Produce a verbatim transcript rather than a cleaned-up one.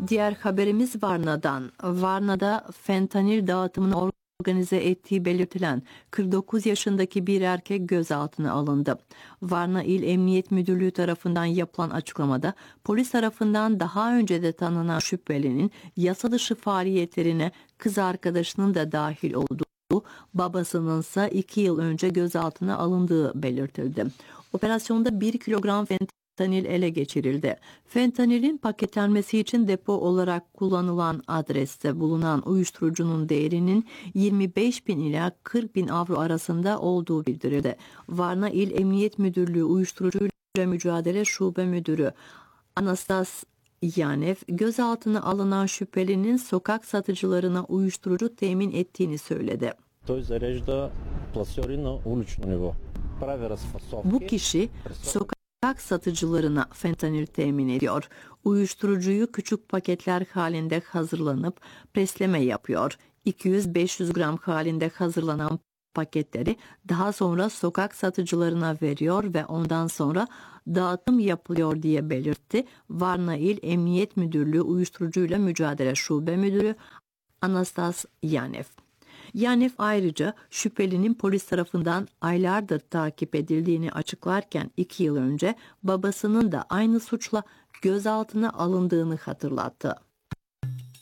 Diğer haberimiz Varna'dan. Varna'da fentanil dağıtımını organize ettiği belirtilen kırk dokuz yaşındaki bir erkek gözaltına alındı. Varna İl Emniyet Müdürlüğü tarafından yapılan açıklamada polis tarafından daha önce de tanınan şüphelinin yasa dışı faaliyetlerine kız arkadaşının da dahil olduğu, babasının ise iki yıl önce gözaltına alındığı belirtildi. Operasyonda bir kilogram fentanil ele geçirildi. Fentanilin paketlenmesi için depo olarak kullanılan adreste bulunan uyuşturucunun değerinin yirmi beş bin ila kırk bin avro arasında olduğu bildirildi. Varna İl Emniyet Müdürlüğü Uyuşturucuyla Mücadele Şube Müdürü Anastas Yanev, gözaltına alınan şüphelinin sokak satıcılarına uyuşturucu temin ettiğini söyledi. Bu kişi sokak satıcılarına fentanil temin ediyor. Uyuşturucuyu küçük paketler halinde hazırlanıp presleme yapıyor. iki yüz beş yüz gram halinde hazırlanan paketleri daha sonra sokak satıcılarına veriyor ve ondan sonra dağıtım yapılıyor diye belirtti. Varna İl Emniyet Müdürlüğü Uyuşturucuyla Mücadele Şube Müdürü Anastas Yanev. Yanev ayrıca şüphelinin polis tarafından aylardır takip edildiğini açıklarken iki yıl önce babasının da aynı suçla gözaltına alındığını hatırlattı.